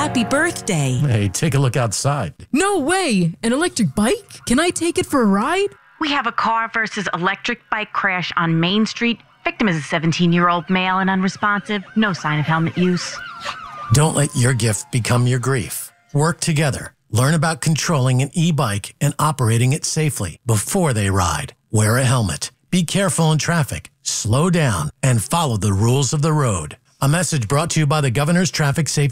happy birthday. Hey, take a look outside. No way! An electric bike? Can I take it for a ride? We have a car versus electric bike crash on Main Street. Victim is a 17-year-old male and unresponsive. No sign of helmet use. Don't let your gift become your grief. Work together. Learn about controlling an e-bike and operating it safely before they ride. Wear a helmet. Be careful in traffic. Slow down and follow the rules of the road. A message brought to you by the Governor's Traffic Safety